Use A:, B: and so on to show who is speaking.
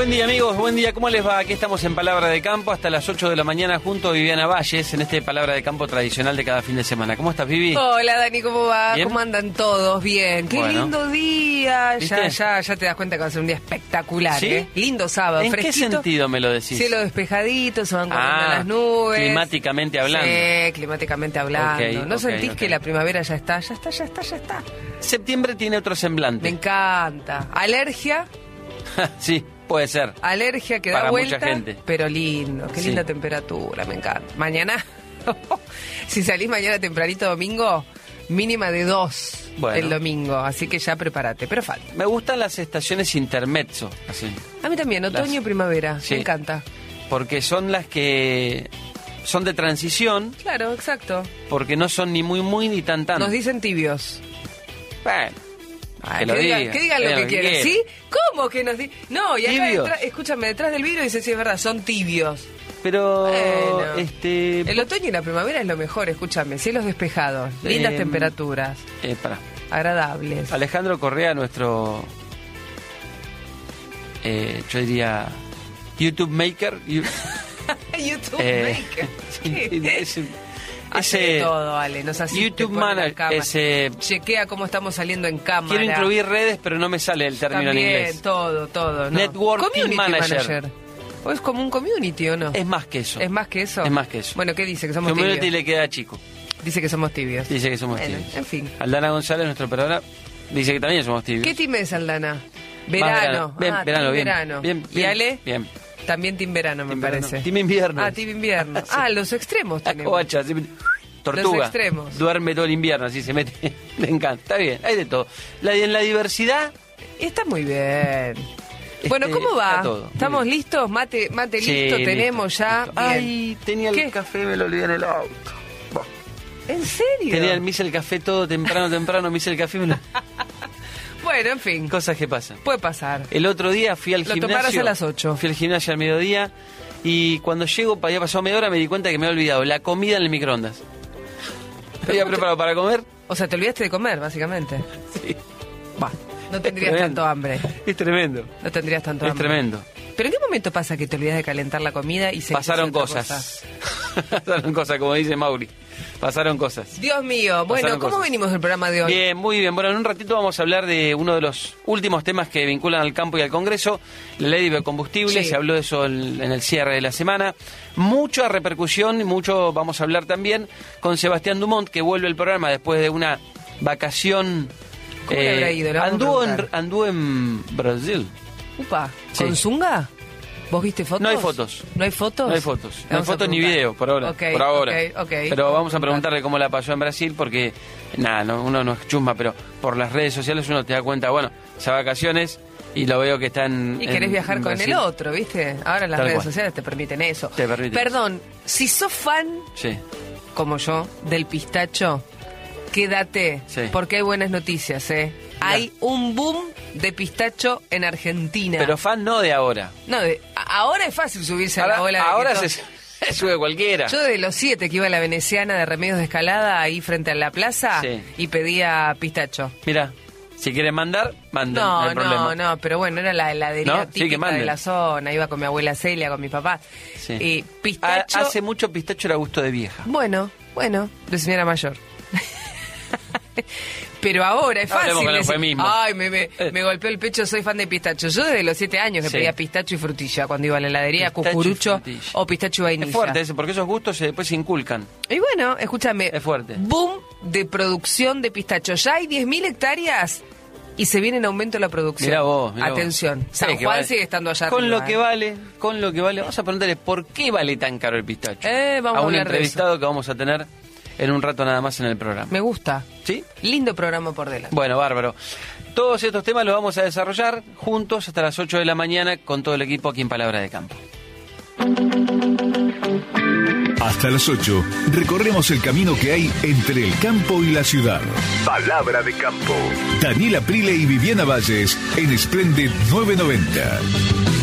A: Buen día, amigos, buen día, ¿cómo les va? Aquí estamos en Palabra de Campo hasta las 8 de la mañana junto a Viviana Valles en este Palabra de Campo tradicional de cada fin de semana. ¿Cómo estás, Vivi?
B: Hola, Dani, ¿cómo va?
A: ¿Bien?
B: ¿Cómo andan todos? Bien. Qué
A: Bueno.
B: lindo día.
A: ¿Viste?
B: Ya te das cuenta que va a ser un día espectacular,
A: ¿Sí?
B: ¿eh? Lindo sábado,
A: ¿En
B: fresquito.
A: qué sentido me lo decís?
B: Cielo despejadito, se van corriendo las nubes.
A: Climáticamente hablando.
B: Sí, climáticamente hablando.
A: Ok,
B: ¿No
A: ok,
B: sentís
A: ok.
B: que la primavera ya está?
A: Septiembre tiene otro semblante.
B: Me encanta. Alergia
A: Sí, puede ser.
B: que
A: Para
B: da vuelta,
A: mucha gente.
B: pero lindo. Qué
A: Sí.
B: linda temperatura, me encanta. Mañana, si salís mañana tempranito domingo, mínima de 2
A: Bueno.
B: el domingo, así que ya prepárate, pero falta.
A: Me gustan las estaciones intermezzo, así,
B: A mí también, otoño y primavera,
A: Sí.
B: me encanta.
A: porque son las que son de transición,
B: Claro, exacto.
A: porque no son ni muy ni tan.
B: Nos dicen tibios.
A: Bueno,
B: Ay,
A: que lo digan,
B: que digan lo que quieran,
A: quieran.
B: ¿sí? ¿Cómo que nos dicen? No, y acá
A: Tibios.
B: escúchame, detrás del vidrio dice, sí, es verdad, son tibios.
A: Pero,
B: Bueno.
A: este...
B: El otoño y la primavera es lo mejor, escúchame, cielos despejados, lindas temperaturas,
A: pará.
B: agradables.
A: Alejandro Correa, nuestro, yo diría, YouTube Maker.
B: YouTube Maker. Hace de todo, Ale, nos asiste,
A: YouTube
B: pone la
A: Manager,
B: cámara, chequea cómo estamos saliendo en cámara.
A: quiero incluir redes, pero no me sale el término
B: También,
A: en inglés.
B: todo, no.
A: Networking
B: Community
A: Manager.
B: ¿O es como un community o no?
A: Es más que eso.
B: ¿Es más que eso?
A: Es más que eso.
B: Bueno, ¿qué dice? Que somos
A: Community
B: tibios.
A: le queda chico.
B: Dice que somos tibios.
A: Dice que somos
B: Bueno,
A: tibios.
B: en fin.
A: Aldana González, nuestra operadora, dice que también somos tibios.
B: ¿Qué team es, Aldana?
A: Más
B: Verano.
A: Bien,
B: Ah,
A: verano,
B: team
A: bien.
B: verano.
A: Bien,
B: ¿Y Ale?
A: Bien.
B: También team verano, me
A: Team
B: parece.
A: verano. Team invierno.
B: Ah, team invierno.
A: Sí.
B: Ah, los extremos
A: La
B: tenemos.
A: covacha, sí, tortuga.
B: Los extremos.
A: Duerme todo el invierno, así se mete. Me encanta. Está bien, hay de todo. En la diversidad.
B: Está muy bien. Bueno, ¿cómo va?
A: está todo.
B: ¿Estamos
A: Bien.
B: listos? Mate
A: Sí,
B: listo,
A: listo,
B: tenemos ya.
A: listo.
B: Bien.
A: Ay, tenía el
B: ¿Qué?
A: café, me lo olvidé en el auto. Bah.
B: ¿En serio?
A: Me hice el café todo temprano, me hice el café.
B: Bueno, en fin.
A: Cosas que pasan.
B: Puede pasar.
A: El otro día fui al
B: Lo
A: gimnasio.
B: tomarás a las 8.
A: Fui al gimnasio al mediodía y cuando llego, había pasado media hora, me di cuenta que me había olvidado la comida en el microondas. ¿Me había preparado para comer?
B: O sea, te olvidaste de comer, básicamente.
A: Sí.
B: Va. No tendrías
A: tremendo.
B: tanto hambre.
A: Es tremendo.
B: No tendrías tanto
A: Es
B: hambre.
A: tremendo.
B: ¿Pero en qué momento pasa que te olvidas de calentar la comida y se
A: Pasaron cosas. Pasaron cosas, como dice Mauri. Pasaron cosas.
B: Dios mío. Bueno,
A: Pasaron
B: ¿cómo
A: cosas.
B: venimos del programa de hoy?
A: Bien, muy bien. Bueno, en un ratito vamos a hablar de uno de los últimos temas que vinculan al campo y al Congreso, la ley de biocombustibles.
B: Sí.
A: Se habló de eso en el cierre de la semana. Mucha repercusión y mucho vamos a hablar también con Sebastián Dumont, que vuelve al programa después de una vacación.
B: ¿Cómo le habrá ido? Le vamos a preguntar.
A: Anduvo en Brasil.
B: Upa.
A: Sí.
B: ¿Con Zunga? ¿Vos viste fotos?
A: No hay fotos.
B: ¿No hay fotos?
A: No hay fotos. No hay
B: Vamos a
A: fotos ni
B: preguntar.
A: video por ahora.
B: Ok,
A: por ahora.
B: ok.
A: Pero vamos a preguntarle cómo la pasó en Brasil porque, nada, uno no es chusma, pero por las redes sociales uno te da cuenta, bueno, esas vacaciones y lo veo que están.
B: Y querés viajar con
A: Brasil.
B: el otro, ¿viste? Ahora las
A: Tal
B: redes
A: cual.
B: sociales te permiten eso.
A: Te permiten.
B: Perdón, si sos fan,
A: Sí.
B: como yo, del pistacho, quédate,
A: Sí.
B: porque hay buenas noticias, ¿eh? Hay un boom de pistacho en Argentina.
A: Pero fan no de ahora.
B: No, ahora es fácil subirse a la ola de
A: ahora
B: que
A: se sube cualquiera.
B: Yo de los 7 que iba a la Veneciana de Remedios de Escalada, ahí frente a la plaza,
A: Sí.
B: y pedía pistacho.
A: Mira, si quieren mandar, manden. No hay problema.
B: No, pero bueno, era la heladería
A: ¿No? Sí, que
B: típica
A: manden.
B: de la zona. Iba con mi abuela Celia, con mi papá.
A: Sí.
B: Y pistacho...
A: Hace mucho pistacho era gusto de vieja.
B: Bueno, de señora mayor. Pero ahora es fácil
A: Hablemos con el
B: decir,
A: eufemismo.
B: ay, me golpeó el pecho, soy fan de pistacho. Yo desde los 7 años que
A: Sí.
B: pedía pistacho y frutilla cuando iba a la heladería,
A: Pistacho y
B: cucurucho
A: frutilla.
B: o pistacho y vainilla.
A: Es fuerte ese, porque esos gustos después se inculcan.
B: Y bueno, escúchame.
A: Es fuerte.
B: Boom de producción de pistacho. Ya hay 10.000 hectáreas y se viene en aumento la producción.
A: Mirá vos.
B: Atención.
A: Sí,
B: San
A: que
B: Juan
A: vale.
B: sigue estando allá
A: con
B: arriba,
A: lo que vale, con lo que vale. Vamos a preguntarle por qué vale tan caro el pistacho.
B: Vamos a
A: un
B: hablar de
A: entrevistado que vamos a tener en un rato nada más en el programa.
B: Me gusta.
A: ¿Sí?
B: Lindo programa por delante.
A: Bueno, bárbaro. Todos estos temas los vamos a desarrollar juntos hasta las 8 de la mañana con todo el equipo aquí en Palabra de Campo.
C: Hasta las 8 recorremos el camino que hay entre el campo y la ciudad.
D: Palabra de Campo.
C: Daniela Prile y Viviana Valles en Splendid 990.